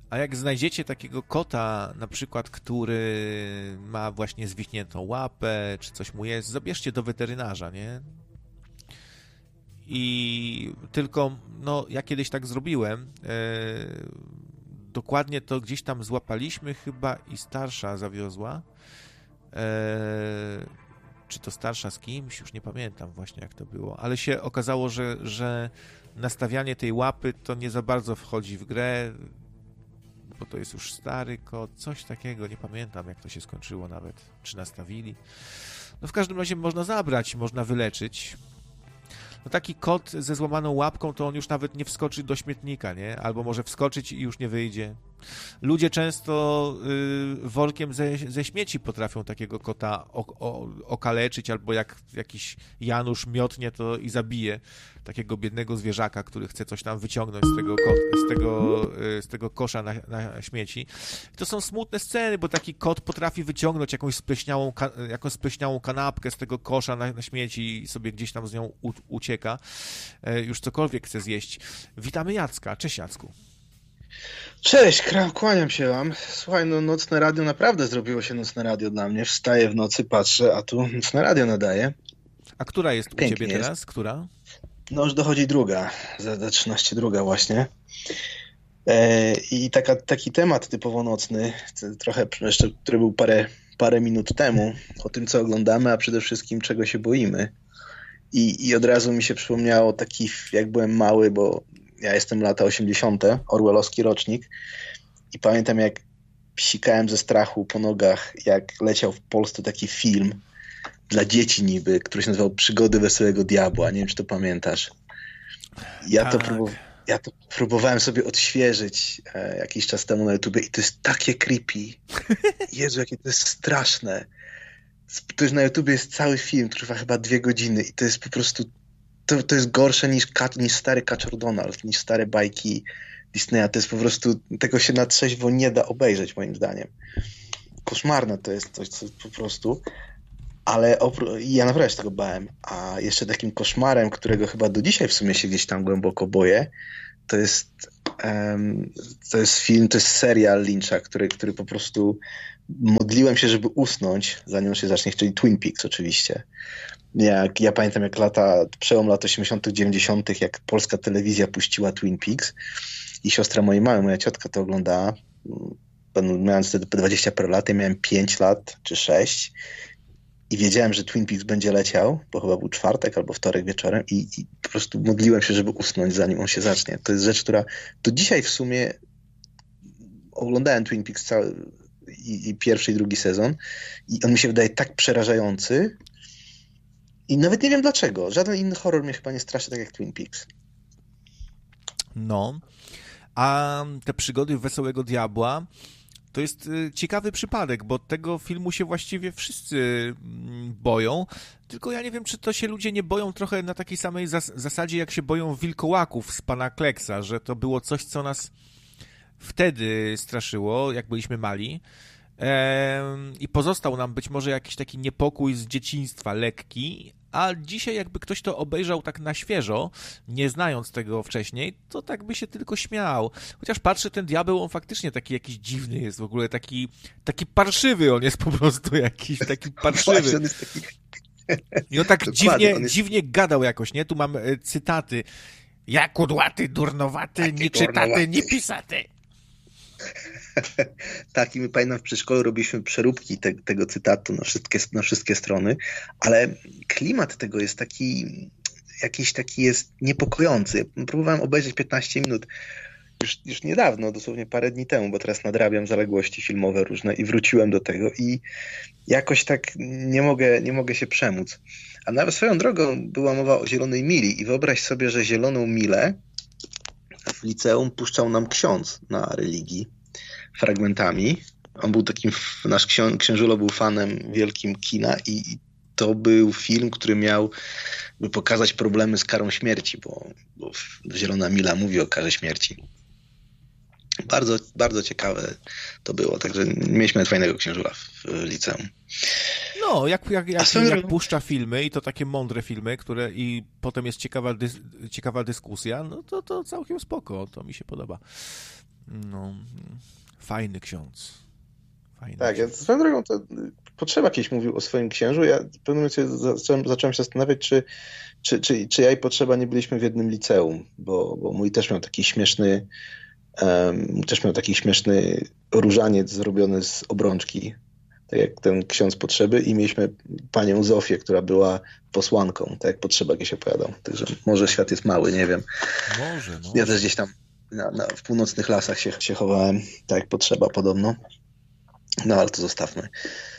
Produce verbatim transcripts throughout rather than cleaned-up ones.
A jak znajdziecie takiego kota, na przykład, który ma właśnie zwichniętą łapę, czy coś mu jest, zabierzcie do weterynarza, nie? I tylko, no, ja kiedyś tak zrobiłem, e, dokładnie to gdzieś tam złapaliśmy chyba i starsza zawiozła, e, czy to starsza z kimś, już nie pamiętam właśnie jak to było, ale się okazało, że, że nastawianie tej łapy to nie za bardzo wchodzi w grę, bo to jest już stary kot, coś takiego, nie pamiętam jak to się skończyło nawet, czy nastawili. No w każdym razie można zabrać, można wyleczyć. No taki kot ze złamaną łapką, to on już nawet nie wskoczy do śmietnika, nie? Albo może wskoczyć i już nie wyjdzie. Ludzie często y, workiem ze, ze śmieci potrafią takiego kota o, o, okaleczyć, albo jak jakiś Janusz miotnie to i zabije takiego biednego zwierzaka, który chce coś tam wyciągnąć z tego, kot, z tego, y, z tego kosza na, na śmieci. I to są smutne sceny, bo taki kot potrafi wyciągnąć jakąś spleśniałą, jakąś spleśniałą kanapkę z tego kosza na, na śmieci i sobie gdzieś tam z nią u, ucieka. Y, już cokolwiek chce zjeść. Witamy Jacka. Cześć Jacku. Cześć, kłaniam się wam. Słuchaj, no nocne radio naprawdę zrobiło się nocne radio dla mnie. Wstaję w nocy, patrzę, a tu nocne radio nadaje. A która jest Pięknie u ciebie jest. teraz? Która? No już dochodzi druga, za trzynaście druga właśnie. E, I taka, taki temat typowo nocny, trochę jeszcze, który był parę, parę minut temu, o tym co oglądamy, a przede wszystkim czego się boimy. I, i od razu mi się przypomniało taki, jak byłem mały, bo ja jestem lata osiemdziesiąte, orwellowski rocznik i pamiętam jak psikałem ze strachu po nogach, jak leciał w Polsce taki film dla dzieci niby, który się nazywał Przygody Wesołego Diabła. Nie wiem, czy to pamiętasz. Ja, tak. to, próbow- ja to próbowałem sobie odświeżyć e, jakiś czas temu na YouTubie i to jest takie creepy. Jezu, jakie to jest straszne. To jest na YouTubie jest cały film, trwa chyba dwie godziny i to jest po prostu To, to jest gorsze niż, niż stary Kaczor Donald, niż stare bajki Disneya. To jest po prostu, tego się na trzeźwo nie da obejrzeć moim zdaniem. Koszmarne to jest coś, co po prostu, ale opró- ja naprawdę się tego bałem. A jeszcze takim koszmarem, którego chyba do dzisiaj w sumie się gdzieś tam głęboko boję, to jest um, to jest film, to jest serial Lyncha, który, który po prostu modliłem się, żeby usnąć, zanim on się zacznie, czyli Twin Peaks oczywiście. Jak, ja pamiętam jak lata, przełom lat osiemdziesiątych, dziewięćdziesiątych, jak polska telewizja puściła Twin Peaks i siostra mojej mamy, moja ciotka to oglądała, mając wtedy dwadzieścia parę lat, ja miałem pięć lat czy sześć i wiedziałem, że Twin Peaks będzie leciał, bo chyba był czwartek albo wtorek wieczorem i, i po prostu modliłem się, żeby usnąć, zanim on się zacznie. To jest rzecz, która do dzisiaj w sumie oglądałem Twin Peaks cały, i, i pierwszy i drugi sezon i on mi się wydaje tak przerażający, i nawet nie wiem dlaczego. Żaden inny horror mnie chyba nie straszy tak jak Twin Peaks. No. A te Przygody Wesołego Diabła to jest ciekawy przypadek, bo tego filmu się właściwie wszyscy boją, tylko ja nie wiem, czy to się ludzie nie boją trochę na takiej samej zas- zasadzie, jak się boją wilkołaków z pana Kleksa, że to było coś, co nas wtedy straszyło, jak byliśmy mali. I pozostał nam być może jakiś taki niepokój z dzieciństwa, lekki, a dzisiaj jakby ktoś to obejrzał tak na świeżo, nie znając tego wcześniej, to tak by się tylko śmiał. Chociaż patrzy, ten diabeł, on faktycznie taki jakiś dziwny jest w ogóle, taki, taki parszywy on jest po prostu jakiś, taki parszywy. Właśnie, on jest taki... I on tak dziwnie, jest... dziwnie gadał jakoś, nie? Tu mam cytaty. Ja kudłaty, durnowaty, nieczytaty, niepisaty. Tak, i my pamiętam w przedszkolu robiliśmy przeróbki te, tego cytatu na wszystkie, na wszystkie strony, ale klimat tego jest taki, jakiś taki jest niepokojący. Próbowałem obejrzeć piętnaście minut już, już niedawno, dosłownie parę dni temu, bo teraz nadrabiam zaległości filmowe różne i wróciłem do tego i jakoś tak nie mogę, nie mogę się przemóc. A nawet swoją drogą była mowa o Zielonej Mili i wyobraź sobie, że Zieloną Milę w liceum puszczał nam ksiądz na religii fragmentami. On był takim, nasz ksią, księżulo był fanem wielkim kina i to był film, który miał by pokazać problemy z karą śmierci, bo, bo Zielona Mila mówi o karze śmierci. Bardzo, bardzo ciekawe to było, także mieliśmy fajnego księżula w liceum. No, jak, jak, jak, jak puszcza filmy i to takie mądre filmy, które i potem jest ciekawa, dys, ciekawa dyskusja, no to, to całkiem spoko, to mi się podoba. No, fajny ksiądz. Fajny tak, ksiądz. ja swoją drogą to Potrzeba kiedyś mówił o swoim księżu. Ja w pewnym momencie zacząłem, zacząłem się zastanawiać, czy, czy, czy, czy ja i Potrzeba nie byliśmy w jednym liceum, bo, bo mój też miał taki śmieszny um, też miał taki śmieszny różaniec zrobiony z obrączki, tak jak ten ksiądz Potrzeby, i mieliśmy panią Zofię, która była posłanką, tak jak Potrzeba kiedyś opowiadał. Także może świat jest mały, nie wiem. Może, może. Ja też gdzieś tam na, na, w północnych lasach się, się chowałem, tak jak Potrzeba podobno. No ale to zostawmy.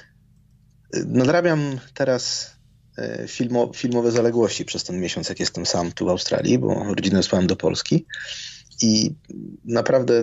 Nadrabiam teraz filmo, filmowe zaległości przez ten miesiąc, jak jestem sam tu w Australii, bo rodzinę wysłałem do Polski i naprawdę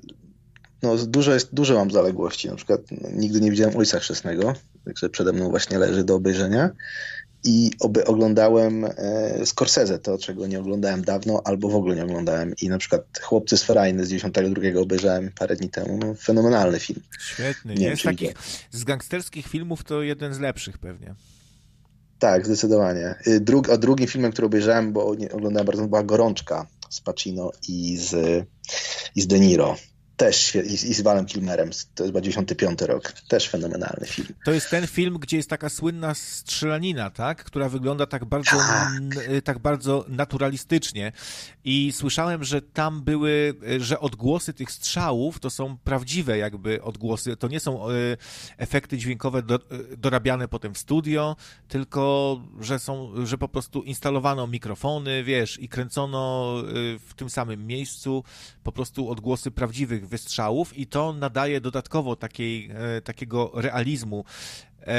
no, dużo, jest, dużo mam zaległości. Na przykład no, nigdy nie widziałem Ojca Chrzestnego, także przede mną właśnie leży do obejrzenia. I oby oglądałem e, Scorsese, to czego nie oglądałem dawno, albo w ogóle nie oglądałem. I na przykład Chłopcy z Ferajny z dziewięćdziesiątego drugiego obejrzałem parę dni temu. No, fenomenalny film. Świetny. Nie nie? Z takich z gangsterskich filmów to jeden z lepszych pewnie. Tak, zdecydowanie. Drug, a drugim filmem, który obejrzałem, bo nie oglądałem bardzo, była Gorączka z Pacino i z, i z De Niro. Też i, i z Valem Kilmerem. To jest chyba dziewięćdziesiąty piąty rok. Też fenomenalny film. To jest ten film, gdzie jest taka słynna strzelanina, tak? Która wygląda tak bardzo, tak. n, tak bardzo naturalistycznie. I słyszałem, że tam były, że odgłosy tych strzałów to są prawdziwe jakby odgłosy. To nie są y, efekty dźwiękowe do, y, dorabiane potem w studio, tylko że są, że po prostu instalowano mikrofony, wiesz, i kręcono y, w tym samym miejscu po prostu odgłosy prawdziwych wystrzałów i to nadaje dodatkowo takiej, e, takiego realizmu. E,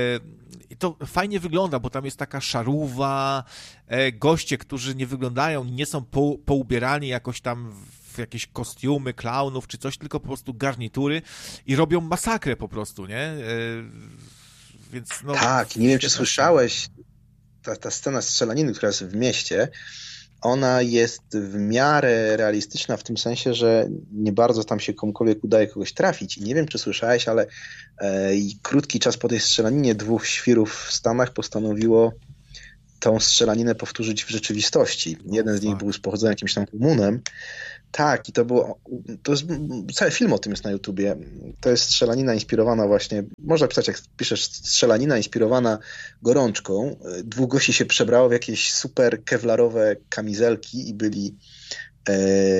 I to fajnie wygląda, bo tam jest taka szarówa, e, goście, którzy nie wyglądają, nie są po, poubierani jakoś tam w jakieś kostiumy klaunów czy coś, tylko po prostu garnitury i robią masakrę po prostu, nie? E, więc no, tak, nie wiem, czy słyszałeś, ta, ta scena strzelaniny, która jest w mieście, ona jest w miarę realistyczna w tym sensie, że nie bardzo tam się komukolwiek udaje kogoś trafić. I nie wiem, czy słyszałeś, ale e, krótki czas po tej strzelaninie dwóch świrów w Stanach postanowiło tą strzelaninę powtórzyć w rzeczywistości. Jeden z nich był z pochodzenia jakimś tam komunem. Tak, i to było, to jest, cały film o tym jest na YouTubie. To jest strzelanina inspirowana właśnie, można pisać, jak piszesz, strzelanina inspirowana Gorączką. Dwóch gości się przebrało w jakieś super kewlarowe kamizelki i byli, e,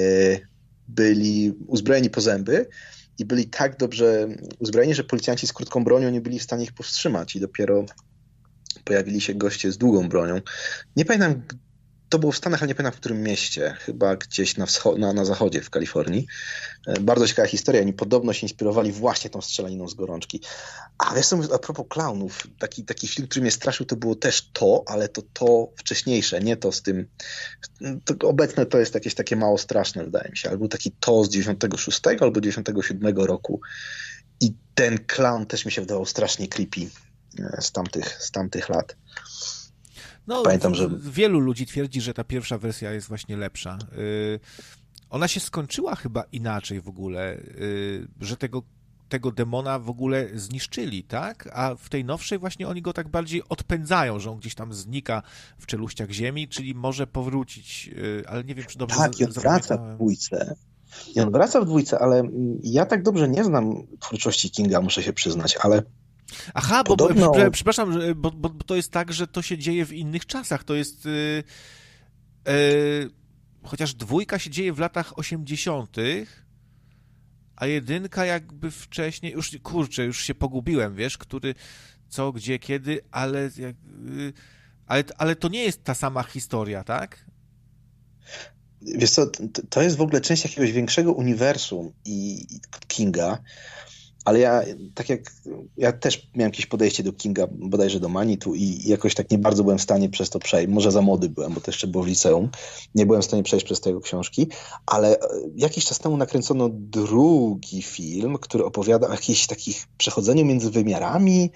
byli uzbrojeni po zęby i byli tak dobrze uzbrojeni, że policjanci z krótką bronią nie byli w stanie ich powstrzymać i dopiero pojawili się goście z długą bronią. Nie pamiętam, to było w Stanach, ale nie pamiętam w którym mieście, chyba gdzieś na, wschod- na, na zachodzie w Kalifornii. Bardzo ciekawa historia. Oni podobno się inspirowali właśnie tą strzelaniną z Gorączki. A wiesz co, a propos klaunów, taki, taki film, który mnie straszył, to było też to, ale to to wcześniejsze, nie to z tym... To obecne to jest jakieś takie mało straszne, wydaje mi się. Ale był taki to z dziewięćdziesiątego szóstego albo dziewięćdziesiątego siódmego roku. I ten klaun też mi się wydawał strasznie creepy z tamtych, z tamtych lat. No, Pamiętam, że wielu ludzi twierdzi, że ta pierwsza wersja jest właśnie lepsza. Yy, ona się skończyła chyba inaczej w ogóle, yy, że tego, tego demona w ogóle zniszczyli, tak? A w tej nowszej właśnie oni go tak bardziej odpędzają, że on gdzieś tam znika w czeluściach ziemi, czyli może powrócić, yy, ale nie wiem, czy dobrze Tak, i on wraca w dwójce. I on wraca w dwójce, ale ja tak dobrze nie znam twórczości Kinga, muszę się przyznać, ale Aha, bo, Podobno... bo przepraszam, bo, bo, bo to jest tak, że to się dzieje w innych czasach. To jest... Yy, yy, chociaż dwójka się dzieje w latach osiemdziesiątych, a jedynka jakby wcześniej... Już, kurczę, już się pogubiłem, wiesz, który co, gdzie, kiedy, ale, jak, yy, ale, ale to nie jest ta sama historia, tak? Wiesz co, to jest w ogóle część jakiegoś większego uniwersum i Kinga. Ale ja, tak jak ja też miałem jakieś podejście do Kinga, bodajże do Manitu i jakoś tak nie bardzo byłem w stanie przez to przejść. Może za młody byłem, bo to jeszcze było w liceum. Nie byłem w stanie przejść przez te jego książki, ale jakiś czas temu nakręcono drugi film, który opowiada o jakichś takich przechodzeniu między wymiarami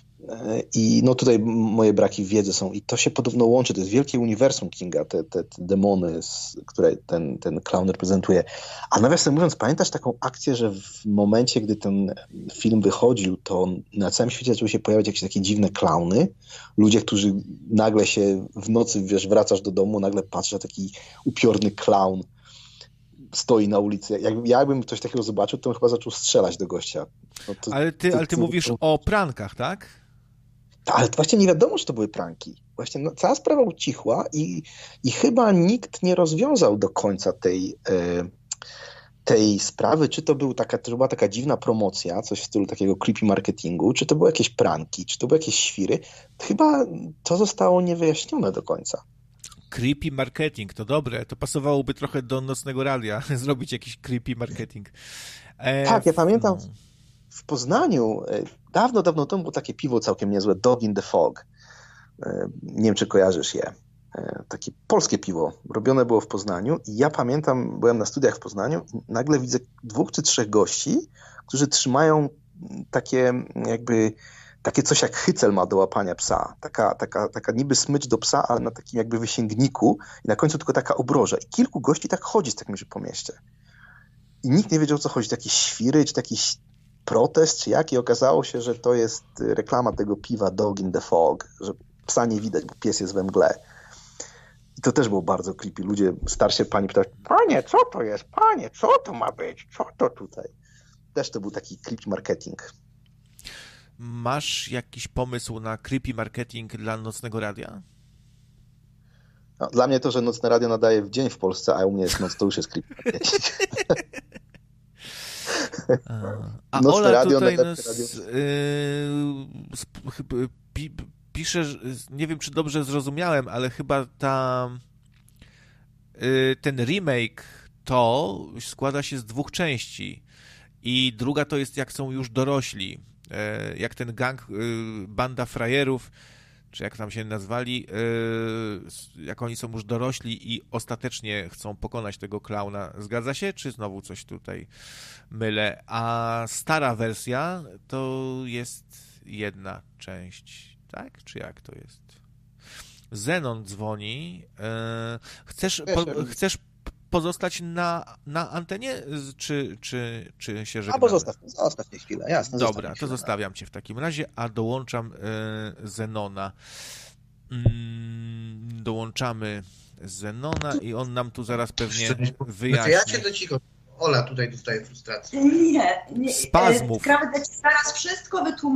i no tutaj moje braki wiedzy są i to się podobno łączy, to jest wielkie uniwersum Kinga, te, te, te demony, które ten, ten clown reprezentuje. A nawiasem mówiąc, pamiętasz taką akcję, że w momencie, gdy ten film wychodził, to na całym świecie zaczęły się pojawiać jakieś takie dziwne klauny, ludzie, którzy nagle się w nocy, wiesz, wracasz do domu, nagle patrzysz na taki upiorny clown. stoi na ulicy. Jak, jakbym coś takiego zobaczył, to bym chyba zaczął strzelać do gościa. No to, ale ty, to, ale ty to, mówisz to... o prankach, tak? Ale to właśnie nie wiadomo, czy to były pranki. Właśnie no, cała sprawa ucichła i, i chyba nikt nie rozwiązał do końca tej, e, tej sprawy, czy to, był taka, to była taka dziwna promocja, coś w stylu takiego creepy marketingu, czy to były jakieś pranki, czy to były jakieś świry. Chyba to zostało niewyjaśnione do końca. Creepy marketing, to dobre. To pasowałoby trochę do Nocnego Radia, zrobić jakiś creepy marketing. E, tak, ja pamiętam no. w Poznaniu, dawno, dawno temu było takie piwo całkiem niezłe, Dog in the Fog. Nie wiem, czy kojarzysz je. Takie polskie piwo. Robione było w Poznaniu i ja pamiętam, byłem na studiach w Poznaniu i nagle widzę dwóch czy trzech gości, którzy trzymają takie jakby takie coś jak hycel ma do łapania psa. Taka, taka, taka niby smycz do psa, ale na takim jakby wysięgniku i na końcu tylko taka obroża. I kilku gości tak chodzi z takim po mieście. I nikt nie wiedział, o co chodzi. Jakieś świry, czy jakiś protest, czy jak. I okazało się, że to jest reklama tego piwa Dog in the Fog, że psa nie widać, bo pies jest we mgle. I to też było bardzo creepy. Ludzie, starsze pani pytały, panie, co to jest? Panie, co to ma być? Co to tutaj? Też to był taki creepy marketing. Masz jakiś pomysł na creepy marketing dla Nocnego Radia? No, dla mnie to, że Nocne Radio nadaje w dzień w Polsce, a u mnie jest noc, to już jest creepy marketing. A Nocne Ola radio, tutaj nas radio... Yy, pi, pisze, nie wiem, czy dobrze zrozumiałem, ale chyba ta yy, ten remake to składa się z dwóch części i druga to jest jak są już dorośli, yy, jak ten gang, yy, banda frajerów, czy jak tam się nazwali, yy, jak oni są już dorośli i ostatecznie chcą pokonać tego klauna. Zgadza się? Czy znowu coś tutaj mylę? A stara wersja to jest jedna część, tak? Czy jak to jest? Zenon dzwoni. Yy, chcesz, po, chcesz pozostać na, na antenie, czy, czy, czy się żegnamy? Albo zostaw, zostaw mnie chwilę, jasne. Dobra, to chwilę. Zostawiam cię w takim razie, a dołączam y, Zenona. Mm, dołączamy Zenona i on nam tu zaraz pewnie wyjaśni. Ja cię do cicho. Ola tutaj dostaje frustracji. Nie, nie. Spazmów. Prawda, ci zaraz wszystko wytłumaczę.